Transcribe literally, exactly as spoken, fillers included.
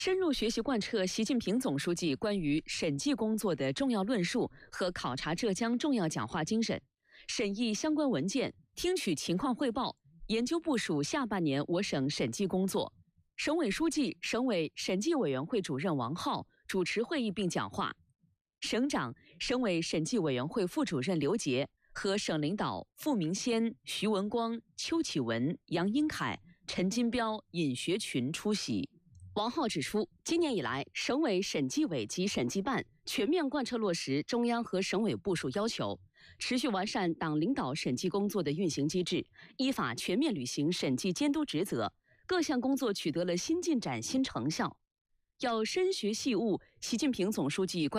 深入学习贯彻习近平总书记关于审计工作的重要论述和考察浙江重要讲话精神，审议相关文件，听取情况汇报，研究部署下半年我省审计工作。省委书记、省委审计委员会主任王浩主持会议并讲话，省长、省委审计委员会副主任刘杰和省领导傅明先、徐文光、邱启文、杨英凯、陈金彪、尹学群出席。王浩指出，今年以来，省委审计委及审计办全面贯彻落实中央和省委部署要求，持续完善党领导审计工作的运行机制，依法全面履行审计监督职责，各项工作取得了新进展、新成效。要深学细悟习近平总书记关